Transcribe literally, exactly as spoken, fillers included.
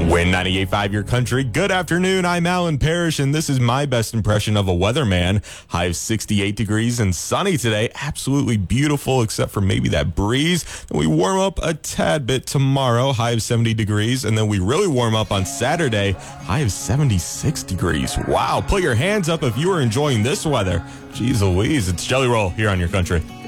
Win ninety-eight point five Your Country. Good afternoon. I'm Alan Parrish, and this is my best impression of a weatherman. High of sixty-eight degrees and sunny today. Absolutely beautiful, except for maybe that breeze. Then we warm up a tad bit tomorrow. High of seventy degrees, and then we really warm up on Saturday. High of seventy-six degrees. Wow. Put your hands up if you are enjoying this weather. Jeez Louise. It's Jelly Roll here on Your Country.